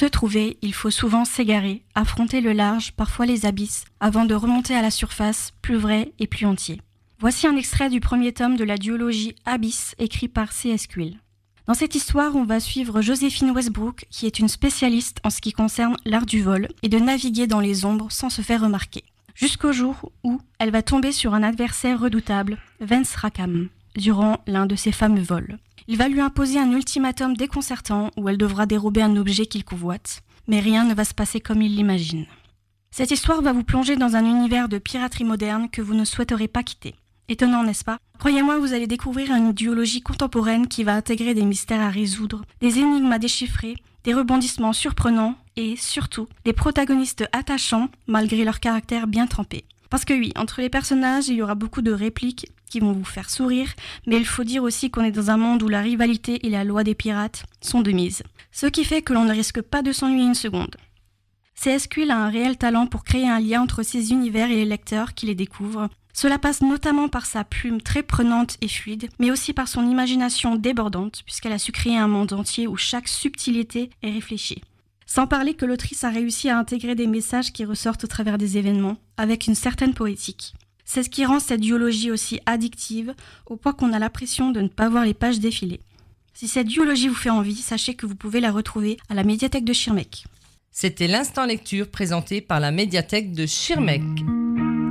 se trouver, il faut souvent s'égarer, affronter le large, parfois les abysses, avant de remonter à la surface, plus vrai et plus entier. Voici un extrait du premier tome de la duologie Abyss, écrit par C.S. Quill. Dans cette histoire, on va suivre Joséphine Westbrook, qui est une spécialiste en ce qui concerne l'art du vol et de naviguer dans les ombres sans se faire remarquer. Jusqu'au jour où elle va tomber sur un adversaire redoutable, Vance Rackham, durant l'un de ses fameux vols. Il va lui imposer un ultimatum déconcertant où elle devra dérober un objet qu'il convoite, mais rien ne va se passer comme il l'imagine. Cette histoire va vous plonger dans un univers de piraterie moderne que vous ne souhaiterez pas quitter. Étonnant, n'est-ce pas ? Croyez-moi, vous allez découvrir une duologie contemporaine qui va intégrer des mystères à résoudre, des énigmes à déchiffrer, des rebondissements surprenants et, surtout, des protagonistes attachants malgré leur caractère bien trempé. Parce que oui, entre les personnages, il y aura beaucoup de répliques qui vont vous faire sourire, mais il faut dire aussi qu'on est dans un monde où la rivalité et la loi des pirates sont de mise. Ce qui fait que l'on ne risque pas de s'ennuyer une seconde. C.S. Quill a un réel talent pour créer un lien entre ses univers et les lecteurs qui les découvrent. Cela passe notamment par sa plume très prenante et fluide, mais aussi par son imagination débordante, puisqu'elle a su créer un monde entier où chaque subtilité est réfléchie. Sans parler que l'autrice a réussi à intégrer des messages qui ressortent au travers des événements, avec une certaine poétique. C'est ce qui rend cette duologie aussi addictive, au point qu'on a l'impression de ne pas voir les pages défiler. Si cette duologie vous fait envie, sachez que vous pouvez la retrouver à la médiathèque de Schirmeck. C'était l'instant lecture présenté par la médiathèque de Schirmeck.